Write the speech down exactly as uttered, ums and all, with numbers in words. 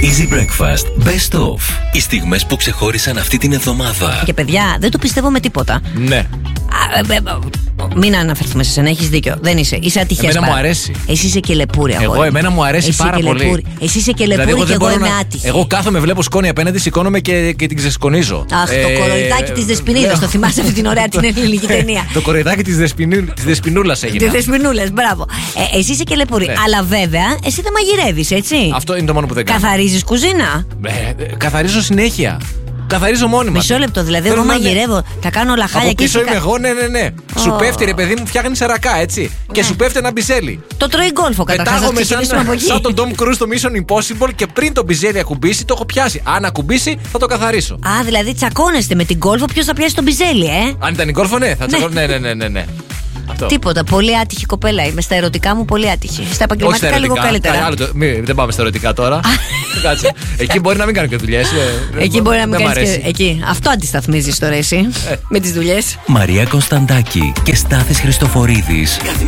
Easy Breakfast Best Of. Οι στιγμές που ξεχώρισαν αυτή την εβδομάδα. Και παιδιά, δεν το πιστεύω με τίποτα. Ναι. Α, ε, ε, μην αναφερθούμε σε σένα, έχεις δίκιο. Δεν είσαι. Είσαι ατυχές. Εμένα πάρα. μου αρέσει. Εσύ είσαι και λεπούρη, αγόρι. Εγώ, εμένα μου αρέσει Εσύ πάρα και πολύ. λεπούρη. Εσύ είσαι και λεπούρη δηλαδή, και εγώ είμαι να... άτυχη. Εγώ κάθομαι, βλέπω σκόνη απέναντι, σηκώνομαι και, και την ξεσκονίζω. Αχ, ε... το κοροϊδάκι της Δεσποινίδας. Το θυμάσαι αυτή την ωραία την ελληνική ταινία. Το κοροϊδάκι της Δεσποινού... Δεσποινούλας έγινε. Τη Δεσποινούλας, μπράβο. Ε, εσύ είσαι και λεπούρη. Ναι. Αλλά βέβαια, εσύ δεν μαγειρεύεις, έτσι. Αυτό είναι το μόνο που δεν κάνω. Καθαρίζεις κουζίνα. Ε, καθαρίζω συνέχεια. Καθαρίζω μόνιμα. Μισό λεπτό, δηλαδή. Εγώ μαγειρεύω, θα κάνω λαχάλια και. Από πίσω είμαι εγώ, ναι, ναι, ναι. Oh. Σου πέφτει, ρε παιδί μου, φτιάχνει σαρακά, έτσι. Ναι. Και σου πέφτει ένα μπιζέλι. Το τρώει γκόλφο, καταρχάς. Πετάγομαι σαν, σαν τον Tom Cruise στο Mission Impossible και πριν το μπιζέλι ακουμπήσει, το έχω πιάσει. Αν ακουμπήσει, θα το καθαρίσω. Α, δηλαδή τσακώνεστε με την γκόλφο, ποιος θα πιάσει τον μπιζέλι, ε. Αν ήταν η γκόλφο, ναι, θα τσακώ... ναι, ναι, ναι, ναι, ναι. Αυτό. Τίποτα. Πολύ άτυχη κοπέλα είμαι. Στα ερωτικά μου πολύ άτυχη. Στα επαγγελματικά λίγο καλύτερα. Άλλο το... Μη, δεν πάμε στα ερωτικά τώρα. Κάτσε. Εκεί μπορεί να μην κάνω και δουλειές. Εκεί μπορεί να μην κάνει και. Εκεί. Αυτό αντισταθμίζεις τώρα εσύ. Με τις δουλειές. Μαρία Κωνσταντάκη και Στάθης Χριστοφορίδης.